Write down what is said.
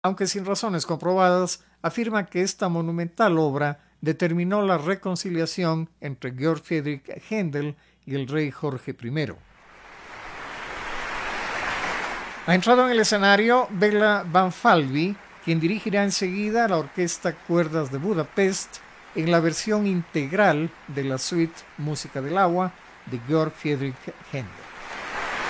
aunque sin razones comprobadas, afirma que esta monumental obra determinó la reconciliación entre Georg Friedrich Händel y el rey Jorge I. Ha entrado en el escenario Bela Van Falvy, quien dirigirá enseguida la Orquesta Cuerdas de Budapest en la versión integral de la suite Música del Agua de Georg Friedrich Händel.